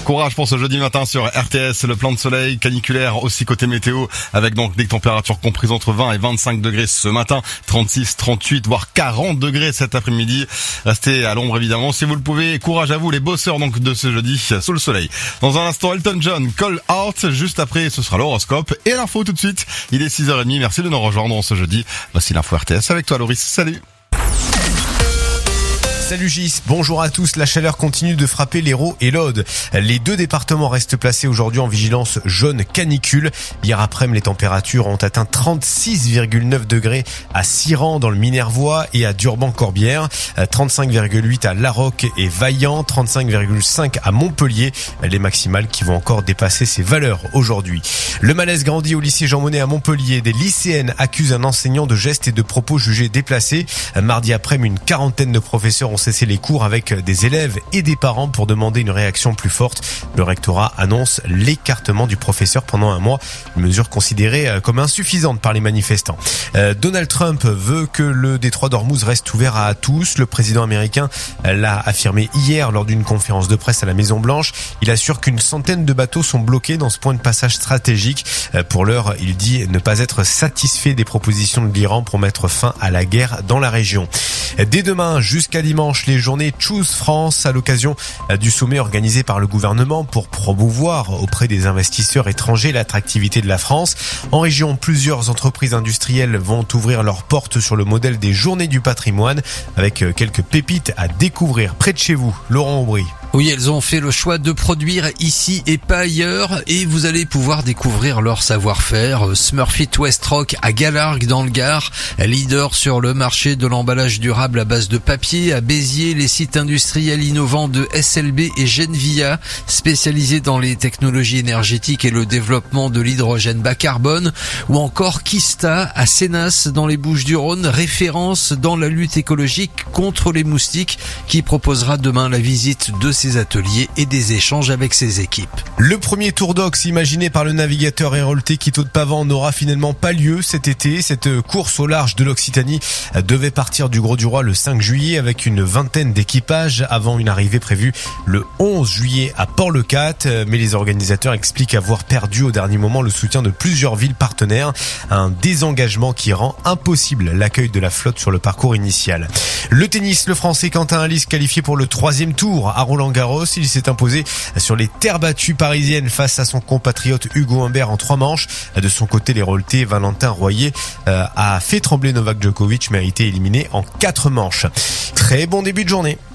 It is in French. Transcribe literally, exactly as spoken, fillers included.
Courage pour ce jeudi matin sur R T S, le plan de soleil caniculaire aussi côté météo avec donc des températures comprises entre vingt et vingt-cinq degrés ce matin, trente-six, trente-huit voire quarante degrés cet après-midi. Restez à l'ombre évidemment si vous le pouvez. Courage à vous les bosseurs donc de ce jeudi sous le soleil. Dans un instant Elton John, Call Out, juste après ce sera l'horoscope et l'info tout de suite. Il est six heures trente, merci de nous rejoindre ce jeudi. Voici l'info R T S avec toi Loris, salut. Salut Gis, bonjour à tous. La chaleur continue de frapper l'Hérault et l'Aude. Les deux départements restent placés aujourd'hui en vigilance jaune canicule. Hier après-midi, les températures ont atteint trente-six virgule neuf degrés à Siran dans le Minervois et à Durban-Corbière, trente-cinq virgule huit à Larocque et Vaillant, trente-cinq virgule cinq à Montpellier. Les maximales qui vont encore dépasser ces valeurs aujourd'hui. Le malaise grandit au lycée Jean Monnet à Montpellier. Des lycéennes accusent un enseignant de gestes et de propos jugés déplacés. Mardi après-midi, une quarantaine de professeurs ont cessé les cours avec des élèves et des parents pour demander une réaction plus forte. Le rectorat annonce l'écartement du professeur pendant un mois, une mesure considérée comme insuffisante par les manifestants. Euh, Donald Trump veut que le détroit d'Ormuz reste ouvert à tous. Le président américain l'a affirmé hier lors d'une conférence de presse à la Maison-Blanche. Il assure qu'une centaine de bateaux sont bloqués dans ce point de passage stratégique. Euh, pour l'heure, il dit ne pas être satisfait des propositions de l'Iran pour mettre fin à la guerre dans la région. Dès demain jusqu'à dimanche, les journées Choose France à l'occasion du sommet organisé par le gouvernement pour promouvoir auprès des investisseurs étrangers l'attractivité de la France. En région, plusieurs entreprises industrielles vont ouvrir leurs portes sur le modèle des journées du patrimoine avec quelques pépites à découvrir près de chez vous. Laurent Aubry. Oui, elles ont fait le choix de produire ici et pas ailleurs et vous allez pouvoir découvrir leur savoir-faire. Smurfit Westrock à Galargues dans le Gard, leader sur le marché de l'emballage durable à base de papier. À Béziers, les sites industriels innovants de S L B et Genvia, spécialisés dans les technologies énergétiques et le développement de l'hydrogène bas carbone. Ou encore Kista à Sénas dans les Bouches-du-Rhône, référence dans la lutte écologique contre les moustiques, qui proposera demain la visite de ses ateliers et des échanges avec ses équipes. Le premier Tour d'Ox imaginé par le navigateur héroltais Quito de Pavan n'aura finalement pas lieu cet été. Cette course au large de l'Occitanie devait partir du Grau-du-Roi le cinq juillet avec une vingtaine d'équipages avant une arrivée prévue le onze juillet à Port-le-Cat. Mais les organisateurs expliquent avoir perdu au dernier moment le soutien de plusieurs villes partenaires. Un désengagement qui rend impossible l'accueil de la flotte sur le parcours initial. Le tennis, le Français Quentin Halys qualifié pour le troisième tour à Roland-Garros. Il s'est imposé sur les terres battues parisiennes face à son compatriote Hugo Humbert en trois manches. De son côté, l'héroltais Valentin Royer a fait trembler Novak Djokovic mais a été éliminé en quatre manches. Très bon début de journée.